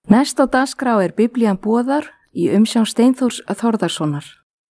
Næst á dagskrá Biblían boðar í umsjón Steinþórs Þórðarsonar.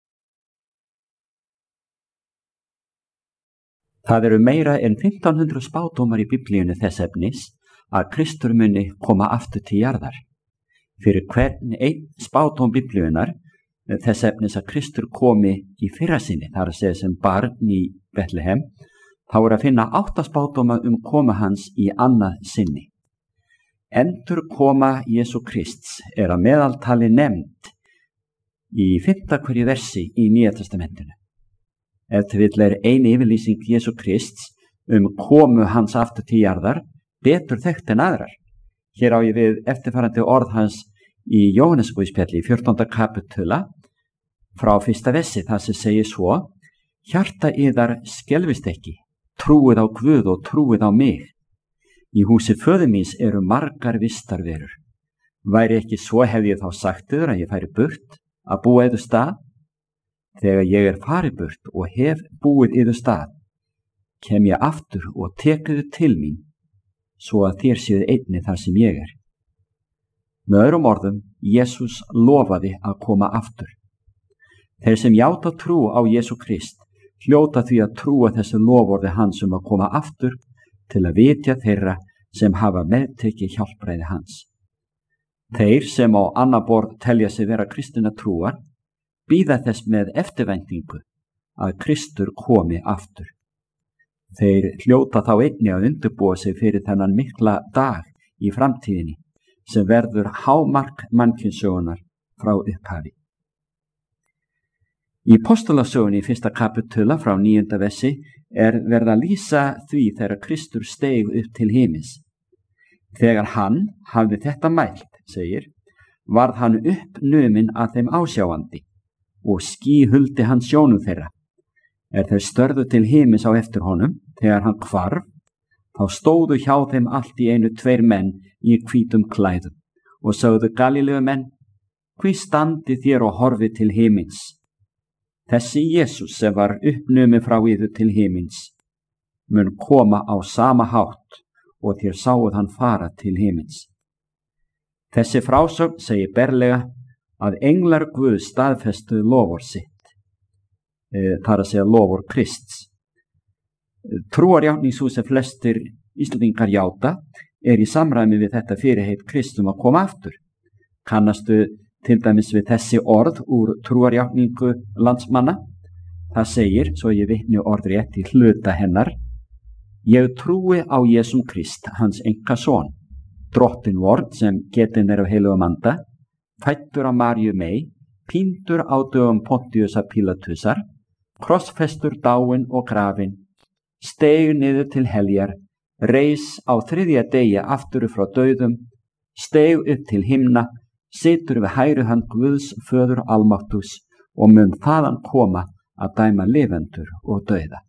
Það eru meira en 1500 spádómar í Biblíunni þess efnis að Kristur muni koma aftur til jarðar. Fyrir hvern einn spádóm Biblíunnar þess efnis að Kristur komi í fyrra sinni, þar að segja sem barn í Betlehem, þá er að finna 8 spádóma koma hans í annað sinni. Endur koma Jesú Krists er að meðaltali nefnd í 5. hverju versi í Nýja testamentinu. Ef til vill er ein yfirlýsing Jesú Krists komu hans aftur til jarðar betur þekkt en aðrar. Hér á ég við eftirfarandi orð hans í Jóhannesarguðspjalli í 14. kapitula frá 1. versi, þar sem segir svo: Hjarta yðar skelfist ekki, trúið á Guð og trúið á mig. Í húsi föður míns eru margar vistarverur. Væri ekki svo hefði ég þá sagt yður að ég færi burt að búa yður stað? Þegar ég er farið burt og hef búið yður stað, kem ég aftur og tek yður til mín, svo að þér séuð einnig þar sem ég er. Með öðrum orðum, Jesús lofaði að koma aftur. Þeir sem játa trú á Jesú Krist hljóta því að trúa þessu loforði hans að koma aftur til að vitja þeirra sem hafa meðtekið hjálpræði hans. Þeir sem á annað borð telja sig vera kristinna trúar bíða þess með eftirvæntingu að Kristur komi aftur. Þeir hljóta þá einnig að undirbúa sig fyrir þennan mikla dag í framtíðinni sem verður hámark mannkynssögunar frá upphafi. Í Postulasögunni í 1. kapitula frá 9. versi er verið að lýsa því þegar Kristur steig upp til himins. Þegar hann hafði þetta mælt, segir, varð hann uppnuminn að þeim ásjáandi og ský huldi hann sjónum þeirra. Þeir störðu til himins á eftir honum, þegar hann hvarf, þá stóðu hjá þeim allt í einu 2 menn í hvítum klæðum og sögðu: Galileumenn, hví standið þér og horfið til himins? Þessi Jesús sem var uppnuminn frá yður til himins mun koma á sama hátt og þér sáuð hann fara til himins. Þessi frásögn segir berlega að englar Guð staðfestu lofur sitt, þar að segja lofur Krists. Trúarjátning sem flestir Íslendingar játa í samræmi við þetta fyrirheit Kristum að koma aftur. Kannastu til dæmis við þessi orð úr trúarjátningu landsmanna? Það segir, svo ég vitni orðrétt í hluta hennar: Ég trúi á Jesúm Krist, hans einkason, drottinn vorn sem getinn af heilugum anda, fæddur af Maríu mey, píndur á dögum Pontiusar Pílatusar, krossfestur, dáinn og grafinn, steig niður til heljar, reis á 3. degi aftur frá dauðum, steig upp til himna, situr við hægri hönd Guðs föður almáttugs og mun þaðan koma að dæma lifendur og dauða.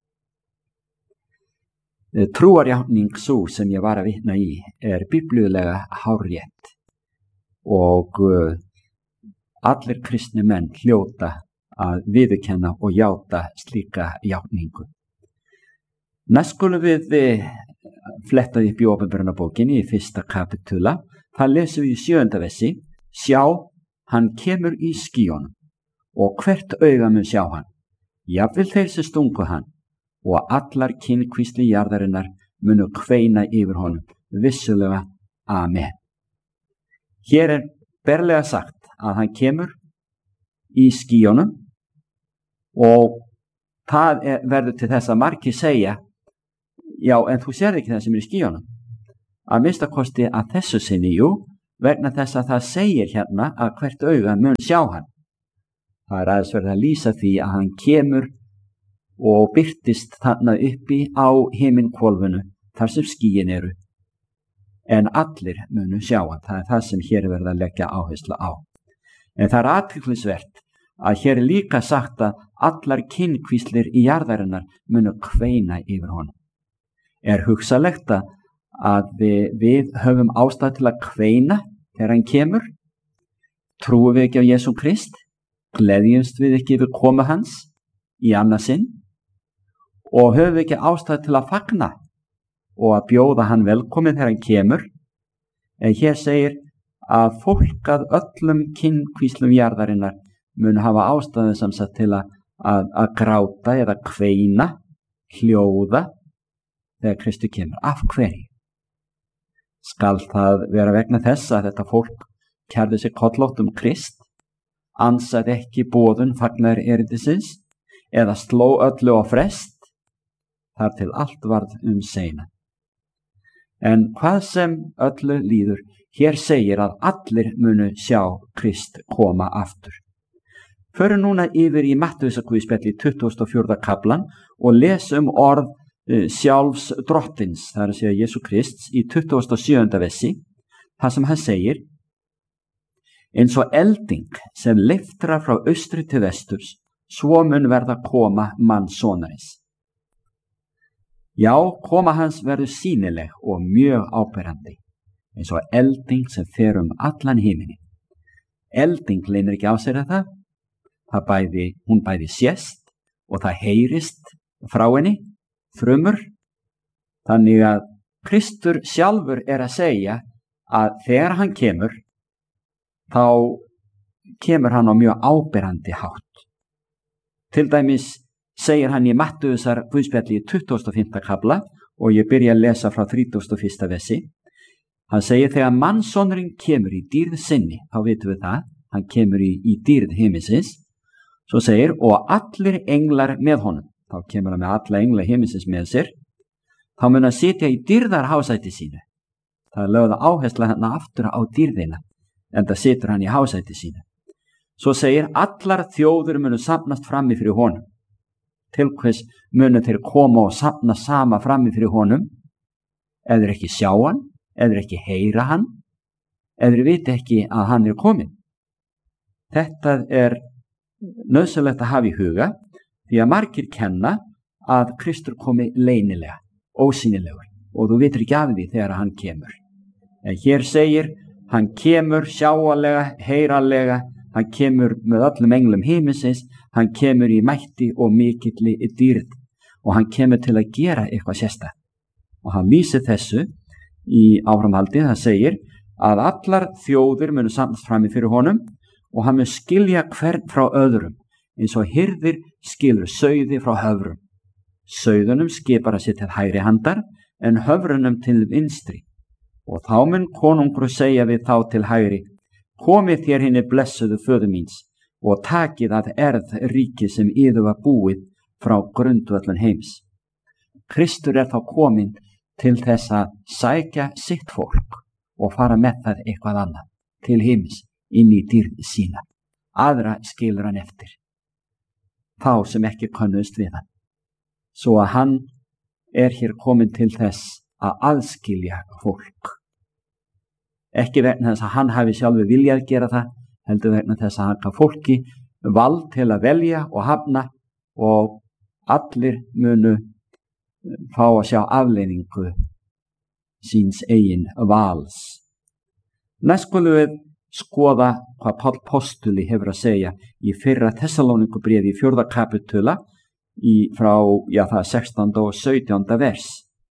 Trúarjátning sú sem ég var að vitna í er biblíulega hárrétt og allir kristni menn hljóta að viðurkenna og játa slíka játningu. Næst skulum við fletta upp í Opinberunarbókinni í 1. kapitula. Það lesum við í 7. versi: Sjá, hann kemur í skýjunum og hvert auga mun sjá hann, jafnvel þeir sem stungu hann, og allar kynkvísli jarðarinnar munu kveina yfir honum, vissulega, amen. Hér er berlega sagt að hann kemur í skýjunum og það verður til þess að margir segja: Já, en þú sér ekki það sem í skýjunum. Að minnsta kosti að þessu sinni, vegna þess að það segir hérna að hvert auga mun sjá hann. Það er aðeins verið að lýsa því að hann kemur og birtist þarna uppi á himinhvolfinu þar sem skýin eru. En allir munu sjá hann, það er það sem hér er verið að leggja áherslu á. En það er athyglisvert að hér er líka sagt að allar kynkvíslir í jarðarinnar munu kveina yfir honum. Er hugsanlegt að við höfum ástæðu til að kveina þegar hann kemur? Trúum við ekki á Jesú Krist? Gleðjumst við ekki við komu hans í annað sinn? Og höfum við ekki ástæðu til að fagna og að bjóða hann velkomin þegar hann kemur? En hér segir að fólk að öllum kynnkvíslum jarðarinnar mun hafa ástæðu samsagt til að gráta eða kveina, hljóða þegar Kristur kemur. Af hverju? Skal það vera vegna þess að þetta fólk kærði sig kollótt Krist, ansaði ekki boðun fagnar erindisins eða sló öllu á frest, þar til allt varð seina. En hvað sem öllu líður, hér segir að allir munu sjá Krist koma aftur. Förum núna yfir í Mattheusarguðspjalli 24. kaplan og lesum orð sjálfs drottins, það er að segja Jesú Krists, í 27. versi, þar sem hann segir: eins og elding sem leiftrar frá austri til vesturs, svo mun verða koma mannssonarins. Já, koma hans verður sýnileg og mjög áberandi, eins og elding sem fer allan himini. Elding leynir ekki á sér það. Hún bæði sést og það heyrist frá henni, þrumur. Þannig að Kristur sjálfur er að segja að þegar hann kemur, þá kemur hann á mjög áberandi hátt. Til dæmis segir hann í Mattheusarguðspjalli 25. kapla og ég byrja að lesa frá 31. versi. Hann segir þegar mannssonurinn kemur í dýrð sinni, þá vitum við það, hann kemur í dýrð himinsins. Svo segir, og allir englar með honum, þá kemur hann með alla engla himinsins með sér, þá mun hann sitja í dýrðar hásæti sínu. Það er lögð áhersla hann aftur á dýrðina, en það situr hann í hásæti sínu. Svo segir, allar þjóður munu safnast frammi fyrir honum. Til hvers munu þeir koma og safna sama frammi fyrir honum? Eður ekki sjá hann, eður ekki heyra hann, eður viti ekki að hann er komin. Þetta er nauðsynlegt að hafa í huga, því að margir kenna að Kristur komi leynilega, ósýnilegur, og þú vitur ekki af því þegar hann kemur. En hér segir, hann kemur sjáanlega, heyranlega, hann kemur með öllum englum himinsins, hann kemur í mætti og mikilli dýrð, og hann kemur til að gera eitthvað sérstakt. Og hann lýsir þessu í áframhaldi, það segir að allar þjóðir munu samlast frammi fyrir honum, og hann mun skilja hvern frá öðrum, eins og hirðir skilur sauði frá höfrum. Sauðunum skipar að sér til hægri handar, en höfrunum til vinstri. Og þá mun konungur segja við þá til hægri: komið þér hinni blessuðu föður míns, og takið að erð ríki sem yður var búið frá grundvöllum heims. Kristur er þá kominn til þess að sækja sitt fólk og fara með það eitthvað annað, til heims, inn í dýrð sína. Aðra skilur hann eftir, þá sem ekki könnuðust við hann. Svo að hann er hér komin til þess að aðskilja fólk. Ekki vegna þess að hann hafi sjálfur viljað gera það, heldur vegna þess að hann gaf fólki vald til að velja og hafna, og allir munu fá að sjá afleiðingu síns eigin vals. Næst skulum við skoða hvað Páll postuli hefur að segja í fyrra Tessalónikubréfi í 4. kapitula frá það 16. og 17. vers.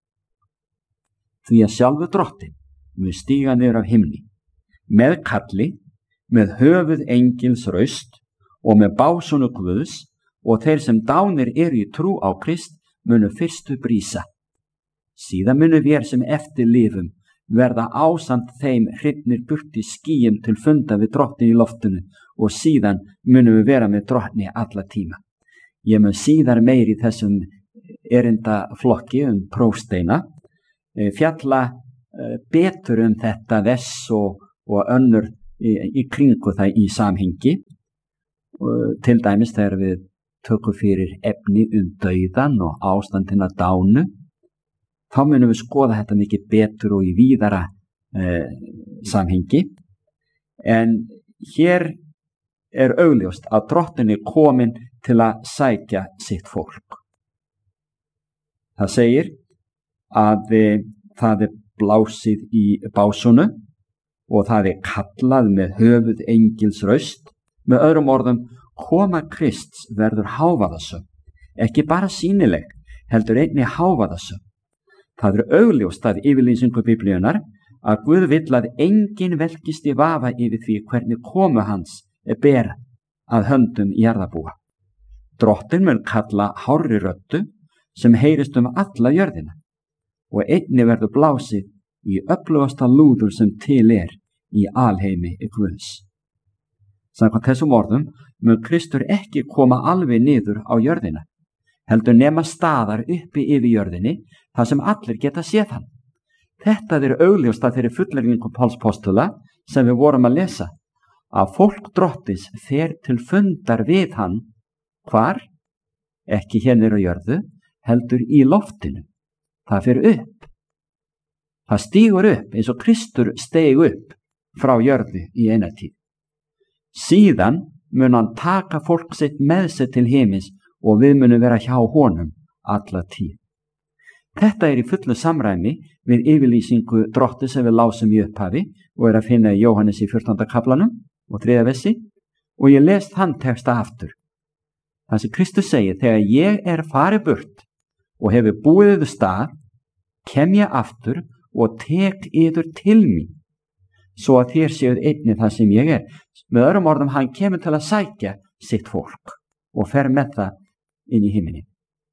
Því að sjálfur drottinn mun stíga niður af himni, með kalli, með höfuð engils raust og með básunu Guðs, og þeir sem dánir eru í trú á Krist munu fyrstu brísa. Síðan munu vér sem eftir lifum verða ásamt þeim hrifnir burt í skýjum til funda við drottni í loftinu, og síðan munum við vera með drottni alla tíma. Ég mun síðar meir í þessum erindaflokki prófsteina fjalla betur þetta vers og önnur í kringu það í samhengi. Til dæmis þegar við tökum fyrir efni dauðan og ástandina dánu, þá munum við skoða þetta mikið betur og í víðara samhengi. En hér er augljóst að drottinn er komin til að sækja sitt fólk. Það segir að það er blásið í básunu og það er kallað með höfuð engils raust. Með öðrum orðum, koma Krists verður hávaðasöm, ekki bara sýnileg, heldur einnig hávaðasöm. Það er augljóst að yfirlýsingu Biblíunnar að Guð vill að enginn velkist í vafa yfir því hvernig komu hans ber að höndum jarðarbúa. Drottinn mun kalla hárri röddu sem heyrist alla jörðina og einnig verður blásið í öflugasta lúður sem til í alheimi Guðs. Samkvæmt þessum orðum mun Kristur ekki koma alveg niður á jörðina, heldur nema staðar uppi yfir jörðinni þar sem allir geta séð hann. Þetta augljóst að þeirri fullyrðingu Páls postula sem við vorum að lesa, að fólk Drottins fer til fundar við hann, hvar? Ekki hér niður á jörðu, heldur í loftinu. Það fer upp. Það stígur upp eins og Kristur steig upp frá jörðu í eina tíð. Síðan mun hann taka fólk sitt með sér til himins og við munum vera hjá honum alla tíð. Þetta í fullu samræmi við yfirlýsingu Drottins sem við lásum í upphafi og að finna í Jóhannes í 14. kaplanum og 3. versi, og ég les þann texta aftur. Það sem Kristus segir: þegar ég farið burt og hefur búið yður stað, kem ég aftur og tek yður til mín, svo að þér séuð einnig það sem ég Með öðrum orðum, hann kemur til að sækja sitt fólk og fer með það inn í himinin.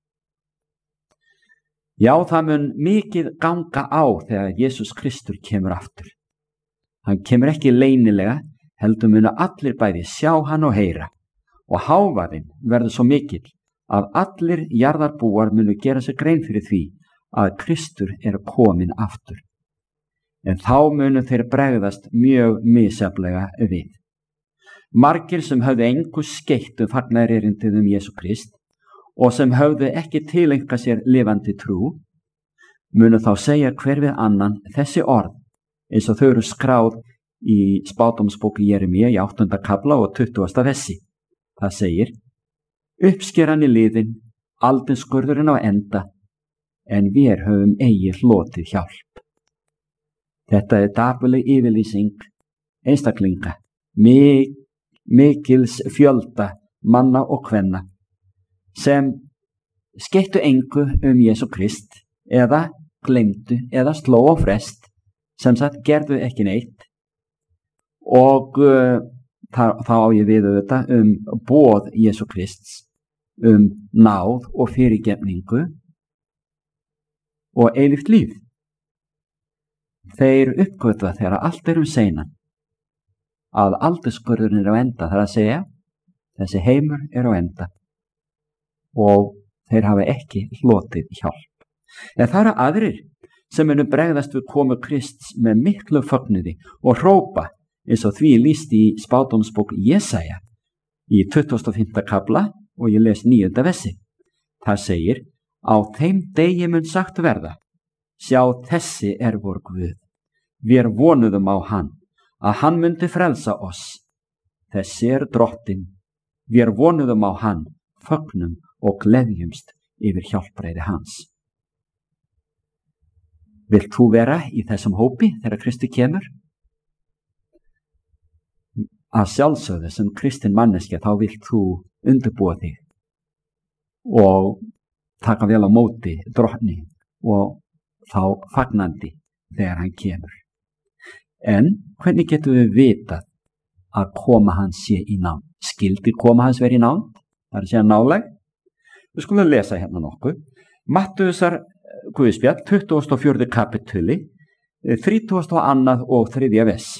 Já, það mun mikið ganga á þegar Jesús Kristur kemur aftur. Hann kemur ekki leynilega, heldur munu allir bæði sjá hann og heyra, og hávaðinn verður svo mikill að allir jarðarbúar munu gera sér grein fyrir því að Kristur komin aftur. En þá munu þeir bregðast mjög misjafnlega við. Margir sem höfðu engu skeytt fagnaðarerindið Jesú Krist og sem höfðu ekki tileinkað sér lifandi trú, munu þá segja hver við annan þessi orð, eins og þau skráð í spádómsbók Jeremíu í 8. kafla og 20. versi. Það segir: uppskeran liðin, aldinskurðurinn á enda, en við höfum eigi hlotið hjálp. Þetta dapurleg yfirlýsing einstaklinga, mikils fjölda manna og kvenna, sem skeyttu engu Jesú Krist eða gleymdu eða sló á frest, sem sagt gerðu ekki neitt, og þá á ég við þetta boð Jesú Krists náð og fyrirgefningu og eilíft líf. Þeir uppgötva þegar allt seinan að aldurskurðurinn á enda, það að segja þessi heimur á enda, og þeir hafa ekki hlotið hjálp. En það aðrir sem munu bregðast við komu Krists með miklu fögnuði og hrópa, eins og því lýst í spádómsbók Jesaja í 25. kafla og ég les 9. versi. Það segir: á þeim degi mun sagt verða: sjá, þessi vor Guð, við vonuðum á hann, að hann myndi frelsa oss. Þessi Drottinn, við vonuðum á hann, fögnum og gleðjumst yfir hjálpreiði hans. Vilt þú vera í þessum hópi þegar Kristi kemur? Að sjálfsögðu sem kristin manneskja þá vilt þú undirbúa þig og taka vel á móti Drottni og þá fagnandi þegar hann kemur. En hvernig getum við vitað að koma hans sé í nánd? Skyldi koma hans verið í nánd? Það að segja nálæg. Við skulum lesa hérna nokkuð. Mattheusar Guðspjall, 24. kapituli, 32. og 3. vers.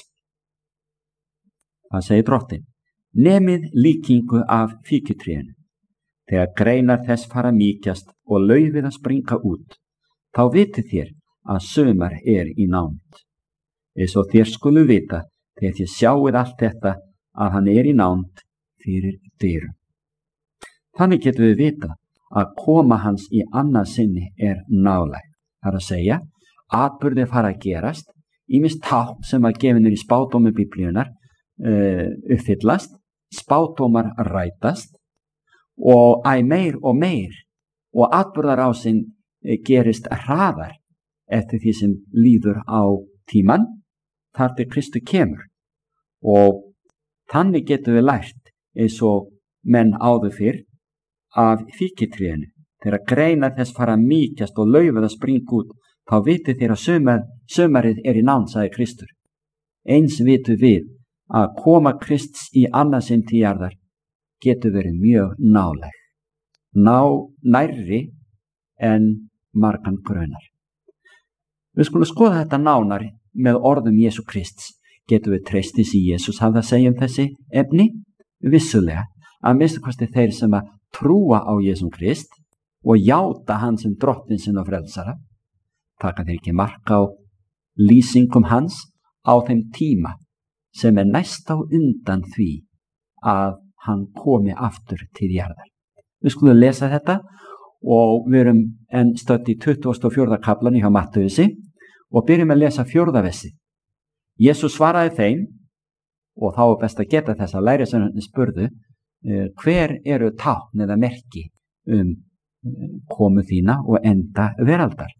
Það segir Drottinn: nemið líkingu af fíkjutrénu. Þegar greinar þess fara mýkjast og laufið að springa út, þá vitið þér að sumar í nánd. Eins og þér skulu vita þegar þér sjáið allt þetta að hann í nánd fyrir dyrum. Þannig getum við vita að koma hans í annað sinni nálæg. Það að segja, atburðir fara að gerast, ýmist tákn sem að gefinir í spádómi Biblíunar uppfyllast, spádómar rætast og meir og atburðarásinn gerist hraðar eftir því sem líður á tíman þar til Kristur kemur. Og þannig getum við lært, eins og menn áður fyrr, af fíkjutrénu. Þegar greinar þess fara að mýkjast og laufið að springa út, þá vitið þér að sumarið í nánd, sagði Kristur. Eins vitum við að koma Krists í annað sinn til jarðar getur verið mjög nálæg. Nærri en margan grunar. Við skulum skoða þetta nánar með orðum Jesú Krists. Getum við treystis í Jesús hafði að segja þessi efni? Vissulega, að minnsta kosti þeir sem að trúa á Jesú Krist og játa hann sem drottinn sinn og frelsara, taka þeir ekki mark á lýsingum hans á þeim tíma sem næst á undan því að hann komi aftur til jarðar. Við skulum lesa þetta og við erum enn stödd í 24. kaflan hjá Mattheusi og byrjum að lesa 4. versi. Jesús svaraði þeim, og þá best að geta þess að lærisveinarnir spurðu, hver eru tákn eða merki komu þína og enda veraldar?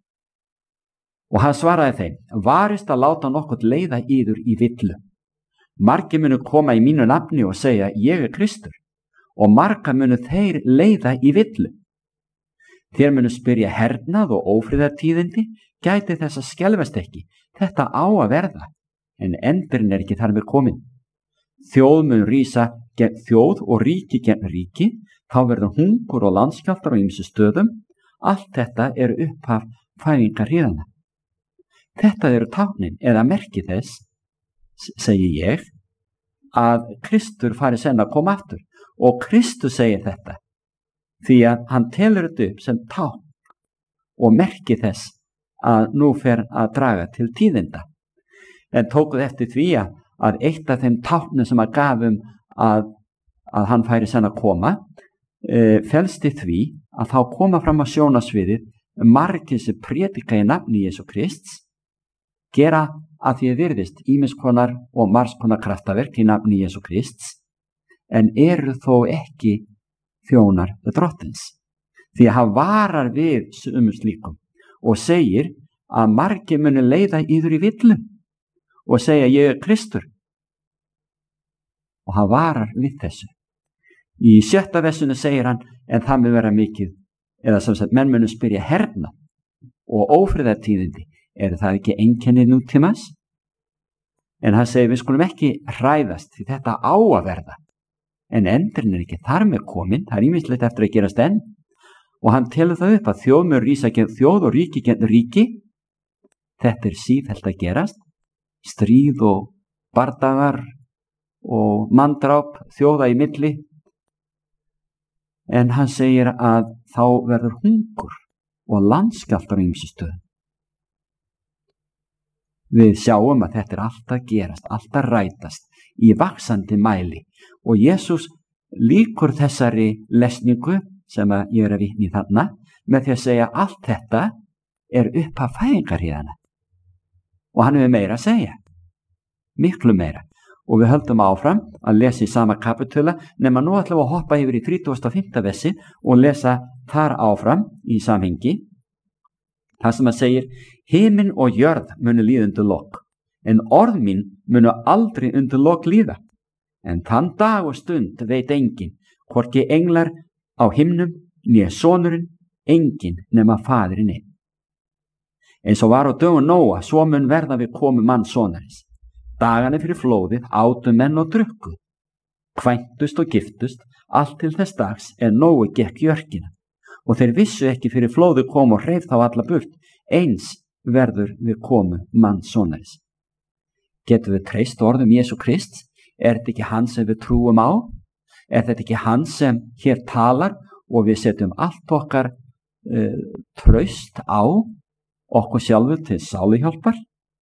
Og hann svaraði þeim, varist að láta nokkuð leiða yður í villu. Margir munu koma í mínu nafni og segja, ég er Kristur, og marga munu þeir leiða í villu. Þér munu spyrja hernað og ófriðartíðindi, gæti þess að skelfast ekki, þetta á að verða, en endurinn er ekki þar með komin. Þjóð mun rísa gegn þjóð og ríki gegn ríki, þá verður hungur og landskjálftar á ýmsum stöðum, allt þetta er upphaf fæðingarhríðanna. Þetta eru táknin eða merki þess, segi ég, að Kristur fari senn að koma aftur, og Kristur segir þetta, því að hann telur þetta upp sem tákn og merki þess að nú fer að draga til tíðinda. En tókuð eftir því að eitt af þeim táknum sem að gafum að hann færi senn að koma, felst í því að þá koma fram á sjónasviðið margir sem predika í nafni Jesú Krists, gera að því virðist ýmiss konar og margs konar kraftaverk í nafni Jesú Krists, en eru þó ekki þjónar drottins. Því að hann varar við sumum slíkum og segir að margir muni leiða yður í villu og segja ég er Kristur. Og hann varar við þessu. Í 7. versinu segir hann, en það mun vera mikið, eða sem sagt menn munu spyrja herna og ófriðartíðindi, eru það ekki einkenni nútímas? En hann segir við skulum ekki hræðast því þetta á að verða, en endurinn er ekki þar með komin, það er ýmislegt eftir að gerast enn, og hann telur það upp að þjóð mun rísa gegn þjóð og ríki gegn ríki. Þetta er sífellt að gerast, stríð og bardagar og manndráp þjóða í milli, en hann segir að þá verður hungur og landskjálftar á ýmsum stöðum. Við sjáum að þetta er alltaf gerast, alltaf rætast í vaxandi mæli og Jesús líkur þessari lesningu sem ég er að vitna í þarna með því að segja allt þetta er upphaf fæðingarhríðanna og hann hefur meira að segja, miklu meira. Og við höldum áfram að lesa í sama kapitula, nema nú ætlum við að hoppa yfir í 35. versi og lesa þar áfram í samhengi. Það sem að segir, himinn og jörð munu líða undir lok, en orð mín munu aldrei undir lok líða. En þann dag og stund veit enginn, hvorki englar á himnum, né sonurinn, enginn nema faðirinn einn. Eins og var á dögum Nóa, svo mun verða við komu mannssonarins. Dagana fyrir flóðið átu menn og drukku, kvæntust og giftust, allt til þess dags Nói gekk í örkina. Og þeir vissu ekki fyrir flóðið kom og hreif þá alla burt, eins verður við komu mannssonarins. Getum við treyst orðum Jesú Krist? Er þetta ekki hann sem við trúum á? Er þetta ekki hann sem hér talar og við setjum allt okkar traust á okkur sjálfur til sáluhjálpar?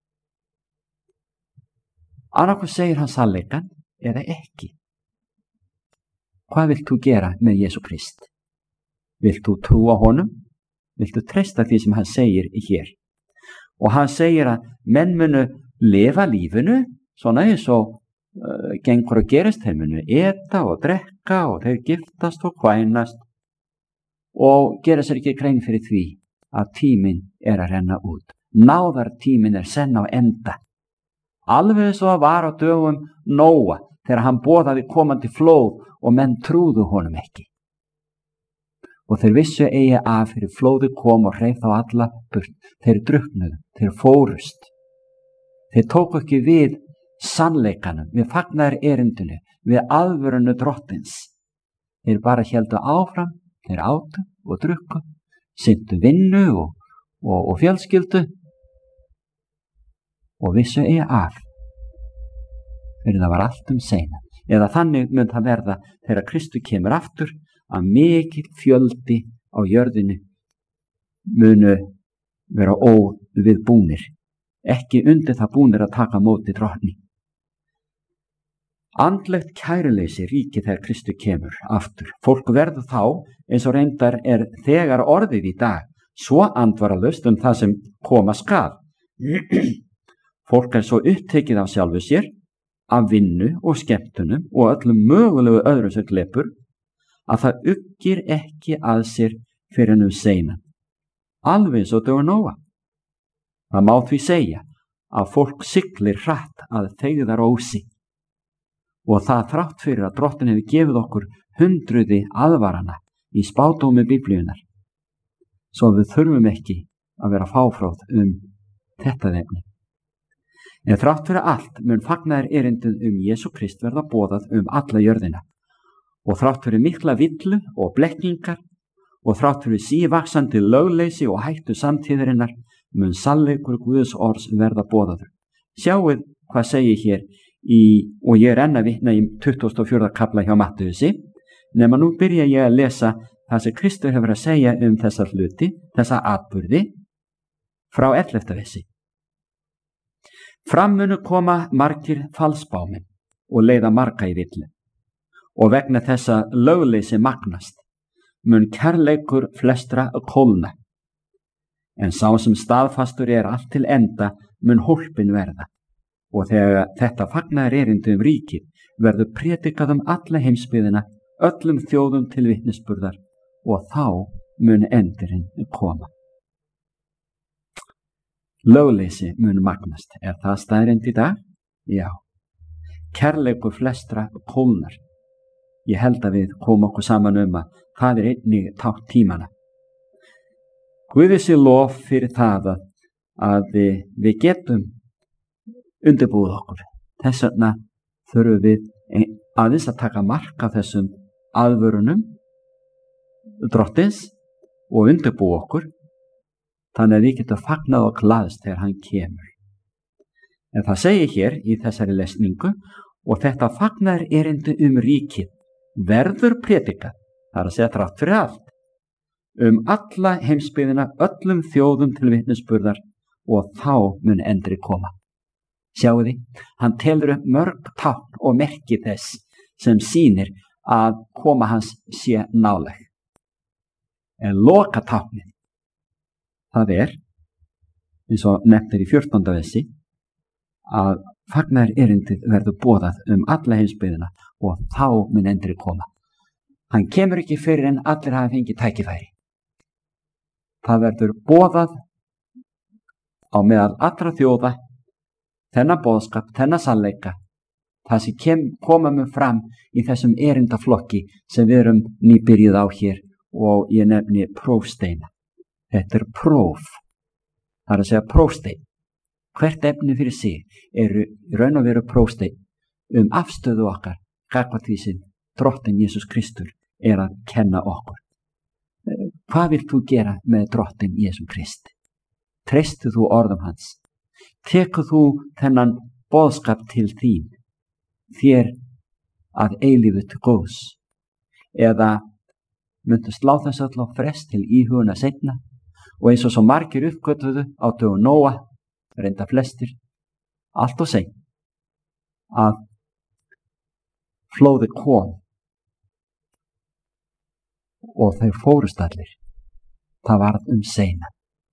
Annarkoð segir hann sannleikann eða ekki. Hvað vilt þú gera með Jesú Krist? Vilt þú trúa honum? Vilt þú treysta því sem hann segir hér? Og hann segir að menn munu lifa lífinu, svona eins og gengur að gerast, þeir munu eta og drekka og þeir giftast og kvænast og gera sér ekki grein fyrir því að tíminn er að renna út. Náðartíminn er senn á enda. Alveg eins og það var á dögum Nóa þegar hann boðaði komandi flóð og menn trúðu honum ekki. og þeir vissu eigi af fyrir flóði kom og hreif þá alla burt. Þeir drukknuðu, þeir fórust. Þeir tóku ekki við sannleikanum, við fagnaðar erindinu, við alvörunu drottins. Þeir bara héldu áfram, þeir átu og drukku, sinntu vinnu og fjölskyldu og vissu eigi af. Fyrir það var allt seina. Eða þannig mun það verða þegar Kristur kemur aftur, að mikill fjöldi á jörðinu munu vera óviðbúnir, ekki undir það búnir að taka móti drottni. Andlegt kæruleysi ríki þegar Kristur kemur aftur. Fólk verður þá, eins og reyndar þegar orðið í dag, svo andvaralaust það sem koma skal. Fólk svo upptekið af sjálfu sér, af vinnu og skemmtunum og öllum mögulegu öðrum sem glepur, að það uggir ekki að sér fyrir seinan. Alveg svo dögur Nóa. Það má því segja að fólk siglir hratt að feigðarósi, og það þrátt fyrir að drottin hefur gefið okkur hundruði aðvarana í spádómi Biblíunar, svo við þurfum ekki að vera fáfróð þetta efni. En þrátt fyrir allt mun fagnaðar erindið Jesú Krist verða boðað alla jörðina, og þrátt fyrir mikla villu og blekkingar og þrátt fyrir sívaxandi lögleysi og hættu samtíðarinnar mun sannleikur Guðs orðs verða boðaður. Sjáið hvað segir hér og ég enn að vitna í 24. kafla hjá Mattheusi, nema nú byrja ég að lesa það sem Kristur hefur að segja þessa hluti, þessa atburði frá 11. versi. Fram munu koma margir falsbámenn og leiða marga í villu, og vegna þessa lögleysi magnast mun kærleikur flestra kólna, en sá sem staðfastur allt til enda mun hólpin verða. Og þegar þetta fagnaðar erindi ríkið verður prédikað alla heimsbyggðina, öllum þjóðum til vitnisburðar, og þá mun endurinn koma. Lögleysi mun magnast. Það staðreynd í dag? Já. Kærleikur flestra kólnar. Ég held að við komum okkur saman að það einnig tákn tímana. Guði sé lof fyrir það að við getum undirbúið okkur. Þess vegna þurfum við aðeins að taka mark af þessum aðvörunum drottins og undirbúið okkur, þannig að við getum fagnað og glaðst þegar hann kemur. En það segir hér í þessari lesningu, og þetta fagnaðar erindi ríkið verður prédikað, það að segja þrátt fyrir allt, alla heimsbyggðina, öllum þjóðum til vitnisburðar, og þá mun endri koma. Sjáu því, hann telur mörg tákn og merki þess sem sýnir að koma hans sé nálæg. En loka táknin, það eins og nefnir í 14. versi, að fagnaðar erindið verður boðað alla heimsbyggðina, og þá mun endri koma. Hann kemur ekki fyrir en allir hafa fengið tækifæri. Það verður boðað á meðal allra þjóða, þennan boðskap, þennan sannleika, það sem koma fram í þessum erindaflokki sem við erum nýbyrjuð á hér, og ég nefni prófsteina. Þetta próf, það að segja prófstein. Hvert efni fyrir sig raun og veru prófstein afstöðu okkar, gagnvart því sem drottin Jesús Kristur að kenna okkur. Hvað vilt þú gera með drottin Jesús Krist? Treystu þú orðum hans? Tekur þú þennan boðskap til þér að eilífu til góðs? Eða myndu slá þess öll á frest til íhuguna seinna, og eins og svo margir uppgötvuðu á dögum Nóa, reynda flestir, allt og seint, að flóði kom og þeir fórust allir. Það varð seina.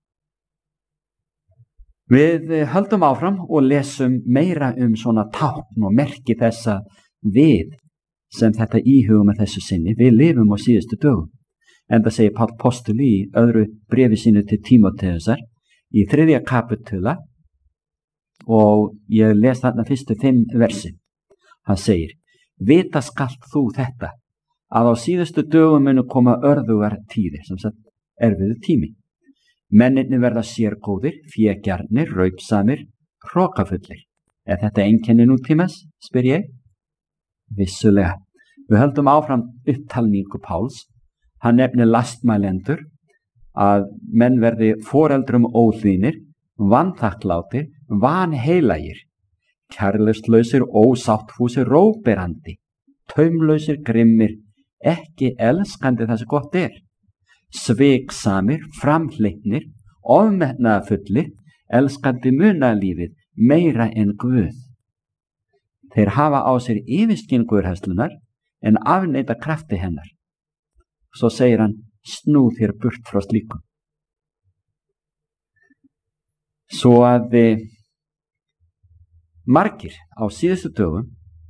Við höldum áfram og lesum meira svona tákn og merki þessa við sem þetta íhugum með þessu sinni. Við lifum á síðustu dögum. En það segir Páll Póstur í öðru bréfi sínu til Tímóteusar í 3. kapitula, og ég les þarna fyrstu 5 versin. Hann segir: Vita skalt þú þetta, að á síðustu dögum munu koma örðugar tíðir, sem sagt erfiðu tími. Mennirnir verða sérgóðir, fégjarnir, raupsamir, hrokafullir. Er þetta einkenni nútímas, spyr ég? Vissulega. Við höldum áfram upptalningu Páls. Hann nefnir lastmælendur, að menn verði foreldrum óhlýðnir, vanþakklátir, vanheilagir, kærleystlausir, ósáttfúsir, róberandi, taumlausir, grimmir, ekki elskandi það sem gott er, sviksamir, framhleypnir, ofmetnaðarfullir, elskandi munalífið meira en Guð. Þeir hafa á sér yfirskyn guðhræðslunnar en afneita krafti hennar. Svo segir hann, snú þér burt frá slíkum. Svo að margir á síðustu dögum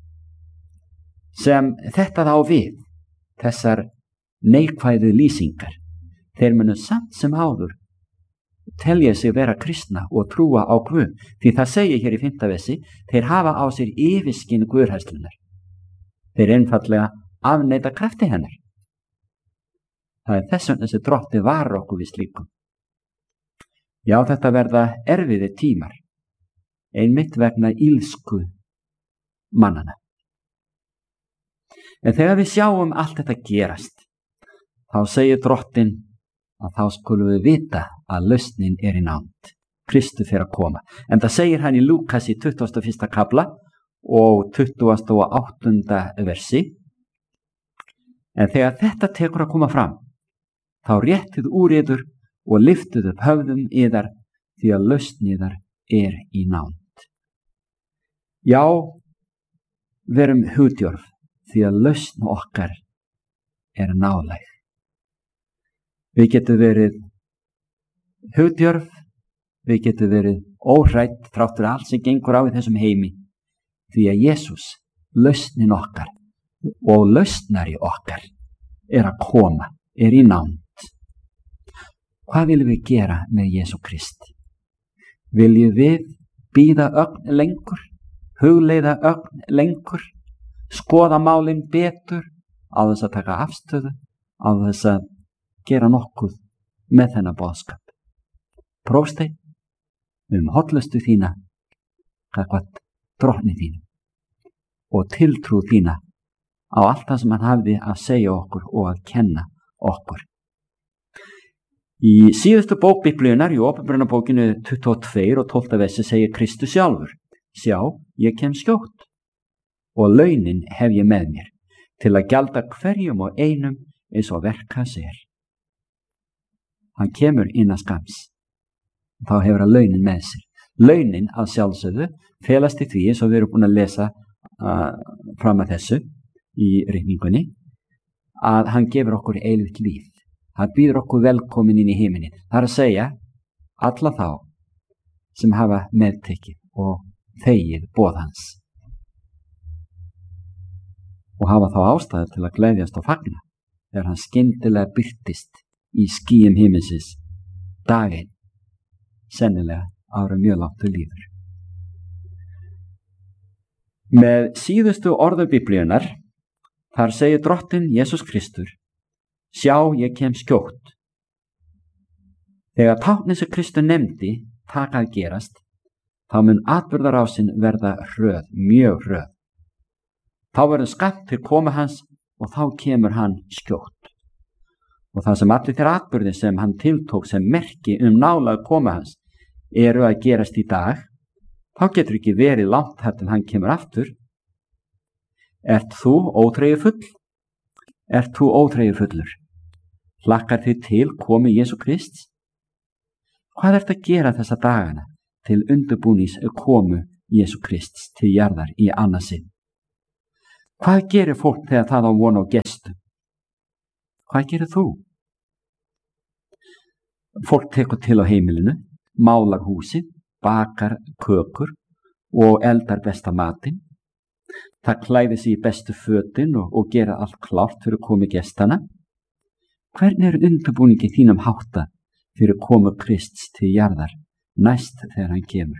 sem þetta þá við, þessar neikvæðu lýsingar, þeir munu samt sem áður telja sig vera kristna og trúa á Guð, því það segir hér í 5. versi, þeir hafa á sér yfirskyn guðhræðslunnar. Þeir einfaldlega afneita krafti hennar. Það er þess vegna sem Drottinn varar okkur við slíkum. Já, þetta verða erfiðir tímar, einmitt vegna illsku mannana. En þegar við sjáum allt þetta gerast, þá segir Drottinn að þá skulum við vita að lausnin er í nánd. Kristur fer að koma. En það segir hann í Lúkas í 21. kapla og 28. versi. En þegar þetta tekur að koma fram, þá réttið úr yður og lyftið upp höfðum yðar, því að lausn yðar er í nánd. Já, verum hugdjörf, því að lausn okkar er nálæg. Við getum verið hugdjörf, við getum verið óhrædd þráttur allt sem gengur á í þessum heimi, því að Jesús, lausnin okkar og lausnari okkar, er að koma, er í nánd. Hvað viljum við gera með Jesú Krist? Viljum við bíða ögn lengur, hugleiða ögn lengur, skoða málin betur, á þess að taka afstöðu, á þess að gera nokkuð með þennan boðskap? Prófsteinn hollustu þína gagnvart Drottni þínu og tiltrú þína á allt það sem hann hafði að segja okkur og að kenna okkur. Í síðustu bók Biblíunnar, í Åpenbarunarbókinu 22 og 12. versi, segir Kristus sjálfur: sjá, ég kem skjótt og launin hef ég með mér til að gjalda hverjum og einum eins og verk hans er. Hann kemur innan skams. Þá hefur hann launin með sér. Launin að sjálfsögðu felast í því, eins og við erum búin að lesa fram að þessu í ritningunni, að hann gefur okkur eilíft líf. Hann býður okkur velkomin inn í himinin. Það er að segja alla þá sem hafa meðtekið og þegið boð hans og hafa þá ástæðu til að gleðjast og fagna þegar hann skyndilega birtist í skýjum himinsins daginn, sennilega ára mjög langt til líður. Með síðustu orðu Biblíunnar, þar segir Drottinn Jesús Kristur: sjá, ég kem skjótt. Þegar táknin sem Kristur nefndi taka að gerast, þá mun atburðarásin verða hröð, mjög hröð. Þá verður skammt til komu hans og þá kemur hann skjótt. Og það sem allir þeir atburðir sem hann tiltók sem merki nálæg komu hans eru að gerast í dag, þá getur ekki verið langt þar til hann kemur aftur. Ert þú óþreyjufull? Ert þú óþreyjufullur? Hlakkar þið til komu Jesú Krists? Hvað ert að gera þessa dagana til undirbúnings komu Jesú Krists til jarðar í annað sinn? Hvað gerir fólk þegar það á von á gestum? Hvað gerir þú? Fólk tekur til á heimilinu, málar húsið, bakar kökur og eldar besta matinn. Það klæðir sig í bestu fötin og gera allt klárt fyrir komu gestana. Hvernig er undirbúningi þínum háttað fyrir komu Krists til jarðar næst þegar hann kemur?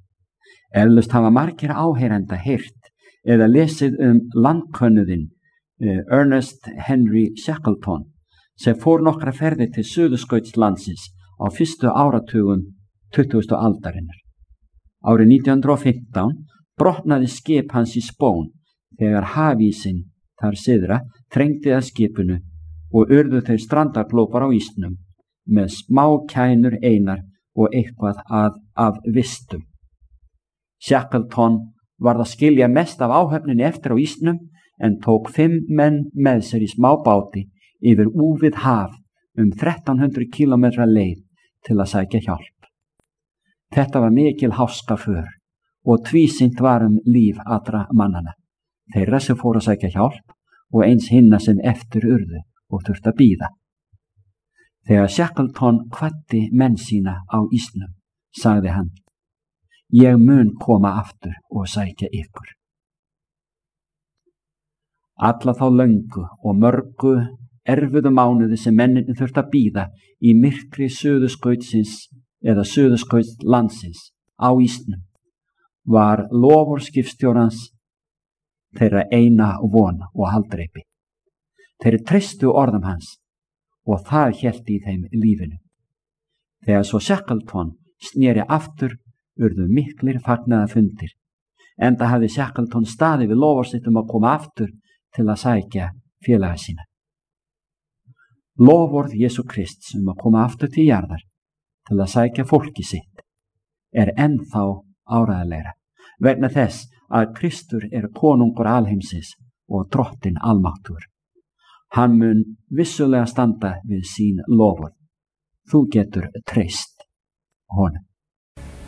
Eflaust hafa margir áheyrenda heyrt eða lesið landkönnuðinn Ernest Henry Shackleton sem fór nokkra ferðir til Suðurskautslandsins á fyrstu áratugum 20. aldarinnar. Árið 1915 brotnaði skip hans í spón þegar hafísinn þar syðra þrengdi að skipinu og urðu þau strandaglópar á ísnum með smá kænur einar og eitthvað af vistum. Shackleton varð að skilja mest af áhöfninni eftir á ísnum en tók 5 menn með sér í smá báti yfir úfið haf 1300 kilometra leið til að sækja hjálp. Þetta var mikil háskaför og tvísýnt var líf allra mannana, þeirra sem fóru að sækja hjálp og eins hinna sem eftir urðu og þurfti að bíða. Þegar Shackleton kvaddi menn sína á ísnum, sagði hann: Ég mun koma aftur og sækja ykkur. Alla þá löngu og mörgu erfiðu mánuði sem menninni þurfti að bíða í myrkri Suðurskautsins eða Suðurskautslandsins á ísnum var loforð skipstjórans þeirra eina von og haldreipi. Þeir treystu orðum hans og það hélt í þeim lífinu. Þegar svo Shackleton sneri aftur urðu miklir fagnaðarfundir, enda hafði Shackleton staðið við loforð sitt að koma aftur til að sækja félaga sína. Loforð Jesú Krists að koma aftur til jarðar til að sækja fólki sitt ennþá áreiðanlegra vegna þess að Kristur konungur alheimsins og drottinn almáttugur. Hann mun vissulega standa við sín loforð. Þú getur treyst honum.